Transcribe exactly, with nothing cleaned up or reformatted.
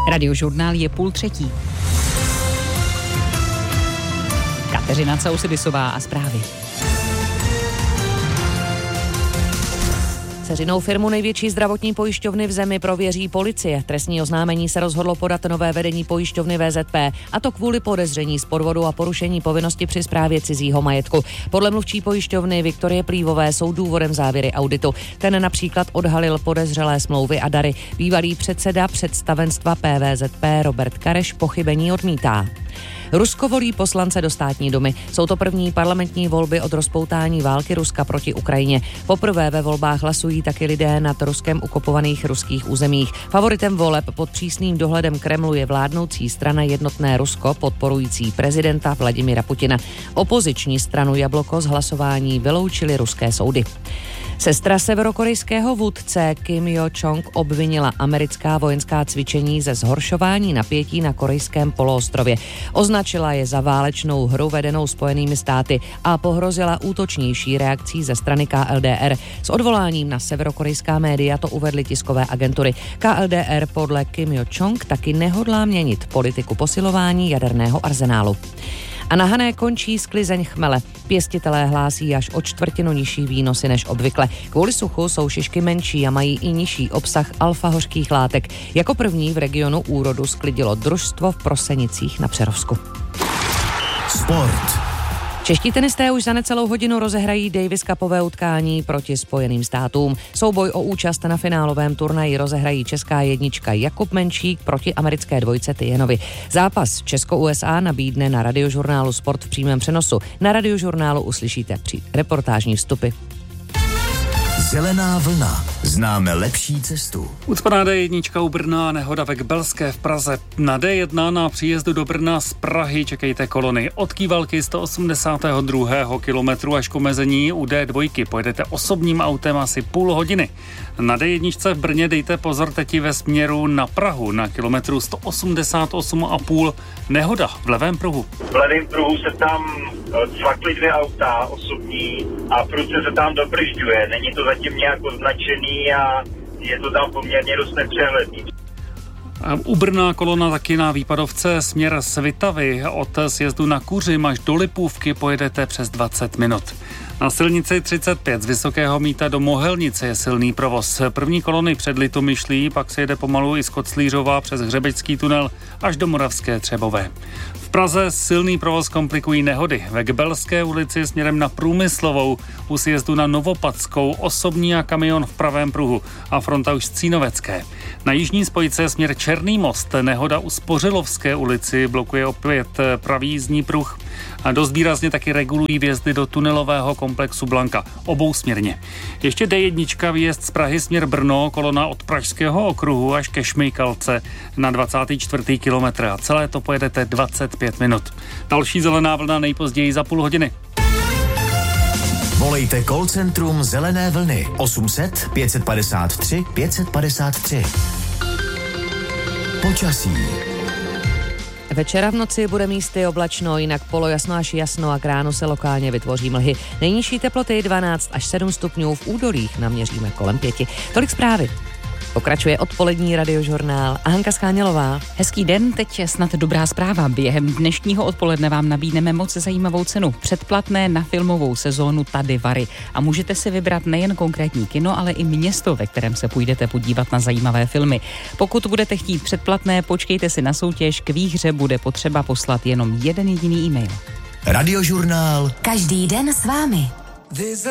Radiožurnál je půl třetí. Kateřina Causidisová a zprávy. Dceřinou firmu největší zdravotní pojišťovny v zemi prověří policie. Trestní oznámení se rozhodlo podat nové vedení pojišťovny V Z P, a to kvůli podezření z podvodu a porušení povinnosti při správě cizího majetku. Podle mluvčí pojišťovny Viktorie Plívové jsou důvodem závěry auditu. Ten například odhalil podezřelé smlouvy a dary. Bývalý předseda představenstva P V Z P Robert Kareš pochybení odmítá. Rusko volí poslance do státní dumy. Jsou to první parlamentní volby od rozpoutání války Ruska proti Ukrajině. Poprvé ve volbách hlasují taky lidé nad Ruskem okupovaných ruských územích. Favoritem voleb pod přísným dohledem Kremlu je vládnoucí strana Jednotné Rusko, podporující prezidenta Vladimira Putina. Opoziční stranu Jabloko z hlasování vyloučily ruské soudy. Sestra severokorejského vůdce Kim Jo-chong obvinila americká vojenská cvičení ze zhoršování napětí na korejském poloostrově. Označila je za válečnou hru vedenou Spojenými státy a pohrozila útočnější reakcí ze strany K L D R. S odvoláním na severokorejská média to uvedly tiskové agentury. K L D R podle Kim Jo-chong taky nehodlá měnit politiku posilování jaderného arzenálu. A na Hané končí sklizeň chmele. Pěstitelé hlásí až o čtvrtinu nižší výnosy než obvykle. Kvůli suchu jsou šišky menší a mají i nižší obsah alfa-hořkých látek. Jako první v regionu úrodu sklidilo družstvo v Prosenicích na Přerovsku. Sport. Čeští tenisté už za necelou hodinu rozehrají Davis Cupové utkání proti Spojeným státům. Souboj o účast na finálovém turnaji rozehrají česká jednička Jakub Menšík proti americké dvojce Tijenovi. Zápas Česko-U S A nabídne na Radiožurnálu Sport v přímém přenosu. Na Radiožurnálu uslyšíte při reportážní vstupy. Zelená vlna. Známe lepší cestu. Ucpaná D jedna u Brna, nehoda ve Kbelské v Praze. Na D jedna na příjezdu do Brna z Prahy čekejte kolony. Od Kývalky sto osmdesátého druhého kilometru až k omezení u D dva pojedete osobním autem asi půl hodiny. Na D jedna v Brně dejte pozor teď ve směru na Prahu. Na kilometru sto osmdesát osm a půl nehoda v levém pruhu. V levém pruhu se tam cvakly dvě auta osobní a prudce se tam dobržďuje. Není to zatím nějak označený a je to tam poměrně dost nepřehledný. U Brna kolona taky na výpadovce směr Svitavy. Od sjezdu na Kuřim až do Lipůvky pojedete přes dvacet minut. Na silnici třicet pět z Vysokého Mýta do Mohelnice je silný provoz. První kolony před Litomyšlí, pak se jede pomalu i z Koclířova přes Hřebečský tunel až do Moravské Třebové. V Praze silný provoz komplikují nehody. Ve Kbelské ulici směrem na Průmyslovou u sjezdu na Novopadskou osobní a kamion v pravém pruhu a fronta už z Cínovecké. Na jižní spojce směr Černý most nehoda u Spořilovské ulici blokuje opět pravý jízdní pruh a dost výrazně taky regulují vjezdy do tunelového komplexu Blanka obousměrně. Ještě D jedna výjezd z Prahy směr Brno, kolona od Pražského okruhu až ke Šmejkalce na dvacátý čtvrtý kilometr a celé to pojedete dvacet pět minut. Další zelená vlna nejpozději za půl hodiny. Volejte call centrum Zelené vlny osm set pět padesát tři pět padesát tři. Počasí. Večera v noci bude místy oblačno, jinak polojasno až jasno a k ránu se lokálně vytvoří mlhy. Nejnižší teploty dvanáct až sedm stupňů, v údolích naměříme kolem pěti. Tolik zprávy. Pokračuje odpolední Radiožurnál a Hanka Schánělová. Hezký den, teď je snad dobrá zpráva. Během dnešního odpoledne vám nabídneme moc zajímavou cenu. Předplatné na filmovou sezónu Tady Vary. A můžete si vybrat nejen konkrétní kino, ale i město, ve kterém se půjdete podívat na zajímavé filmy. Pokud budete chtít předplatné, počkejte si na soutěž. K výhře bude potřeba poslat jenom jeden jediný e-mail. Radiožurnál. Každý den s vámi.